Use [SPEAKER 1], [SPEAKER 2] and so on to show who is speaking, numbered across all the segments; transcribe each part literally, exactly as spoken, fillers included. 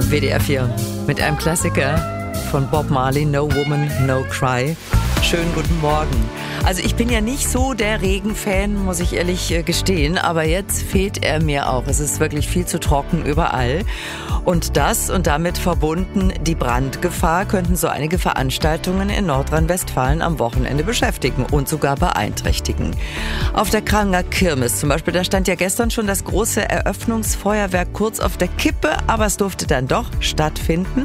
[SPEAKER 1] W D R vier mit einem Klassiker von Bob Marley, No Woman, No Cry. Schönen guten Morgen. Also ich bin ja nicht so der Regenfan, muss ich ehrlich gestehen, aber jetzt fehlt er mir auch. Es ist wirklich viel zu trocken überall. Und das und damit verbunden die Brandgefahr könnten so einige Veranstaltungen in Nordrhein-Westfalen am Wochenende beschäftigen und sogar beeinträchtigen. Auf der Kranger Kirmes zum Beispiel, da stand ja gestern schon das große Eröffnungsfeuerwerk kurz auf der Kippe, aber es durfte dann doch stattfinden.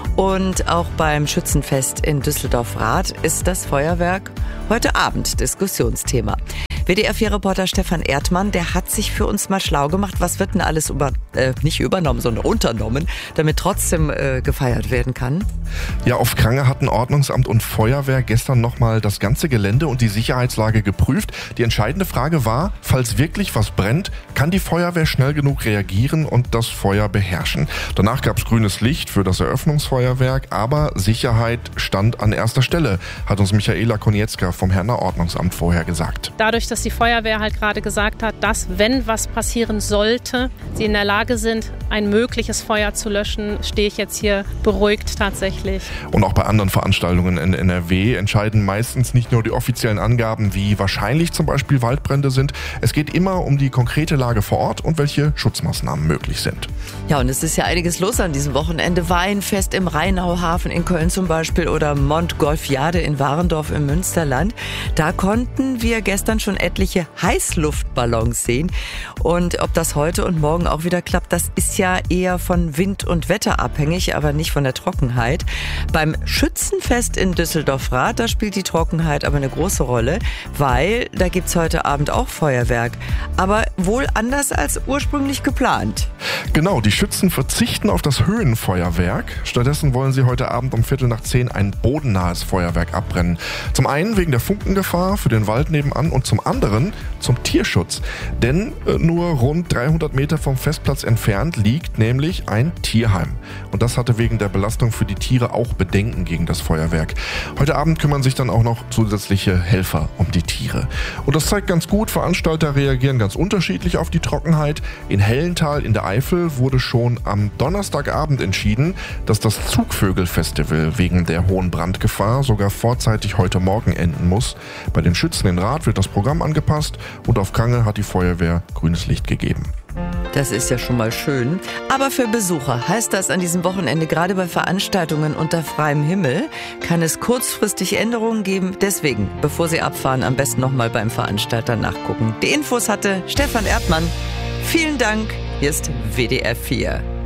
[SPEAKER 1] Und auch beim Schützenfest in Düsseldorf-Rath ist das Feuerwerk heute Abend Diskussionsthema. W D R vier Reporter Stefan Erdmann, der hat sich für uns mal schlau gemacht, was wird denn alles über, äh, nicht übernommen, sondern unternommen, damit trotzdem äh, gefeiert werden kann?
[SPEAKER 2] Ja, auf Krange hatten Ordnungsamt und Feuerwehr gestern nochmal das ganze Gelände und die Sicherheitslage geprüft. Die entscheidende Frage war, falls wirklich was brennt, kann die Feuerwehr schnell genug reagieren und das Feuer beherrschen. Danach gab es grünes Licht für das Eröffnungsfeuerwerk, aber Sicherheit stand an erster Stelle, hat uns Michaela Konietzka vom Herner Ordnungsamt vorher gesagt.
[SPEAKER 3] Dadurch, dass die Feuerwehr halt gerade gesagt hat, dass, wenn was passieren sollte, sie in der Lage sind, ein mögliches Feuer zu löschen, stehe ich jetzt hier beruhigt tatsächlich.
[SPEAKER 2] Und auch bei anderen Veranstaltungen in N R W entscheiden meistens nicht nur die offiziellen Angaben, wie wahrscheinlich zum Beispiel Waldbrände sind. Es geht immer um die konkrete Lage vor Ort und welche Schutzmaßnahmen möglich sind.
[SPEAKER 1] Ja, und es ist ja einiges los an diesem Wochenende. Weinfest im Rheinauhafen in Köln zum Beispiel oder Montgolfiade in Warendorf im Münsterland. Da konnten wir gestern schon etliche Heißluftballons sehen. Und ob das heute und morgen auch wieder klappt, das ist ja eher von Wind und Wetter abhängig, aber nicht von der Trockenheit. Beim Schützenfest in Düsseldorf-Rath, da spielt die Trockenheit aber eine große Rolle, weil da gibt's heute Abend auch Feuerwerk. Aber wohl anders als ursprünglich geplant.
[SPEAKER 2] Genau, die Schützen verzichten auf das Höhenfeuerwerk. Stattdessen wollen sie heute Abend um Viertel nach zehn ein bodennahes Feuerwerk abbrennen. Zum einen wegen der Funkengefahr für den Wald nebenan und zum anderen zum Tierschutz. Denn äh, nur rund dreihundert Meter vom Festplatz entfernt liegt nämlich ein Tierheim. Und das hatte wegen der Belastung für die Tiere auch Bedenken gegen das Feuerwerk. Heute Abend kümmern sich dann auch noch zusätzliche Helfer um die Tiere. Und das zeigt ganz gut, Veranstalter reagieren ganz unterschiedlich auf die Trockenheit. In Hellenthal in der Eifel wurde schon am Donnerstagabend entschieden, dass das Zugvögel-Festival wegen der hohen Brandgefahr sogar vorzeitig heute Morgen enden muss. Bei den Schützen in Rath wird das Programm angepasst und auf Krange hat die Feuerwehr grünes Licht gegeben.
[SPEAKER 1] Das ist ja schon mal schön. Aber für Besucher heißt das an diesem Wochenende, gerade bei Veranstaltungen unter freiem Himmel, kann es kurzfristig Änderungen geben. Deswegen, bevor Sie abfahren, am besten nochmal beim Veranstalter nachgucken. Die Infos hatte Stefan Erdmann. Vielen Dank. Hier ist W D R vier.